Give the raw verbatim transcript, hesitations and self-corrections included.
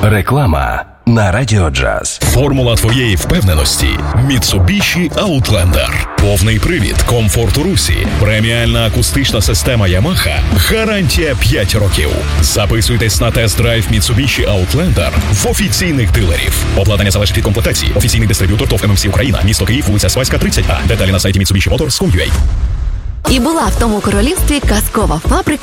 Реклама на Радіо Джаз. Формула твоєї впевненості – Mitsubishi Outlander. Повний привід, комфорт у русі, преміальна акустична система Yamaha, гарантія п'ять років. Записуйтесь на тест-драйв Mitsubishi Outlander в офіційних дилерів. Обладнання залежить від комплектації. Офіційний дистриб'ютор ТОВ ем ем сі Україна. Місто Київ, вулиця Свайська, тридцять А. Деталі на сайті Mitsubishi Motors крапка ком крапка ю а. І була в тому королівстві казкова фабрика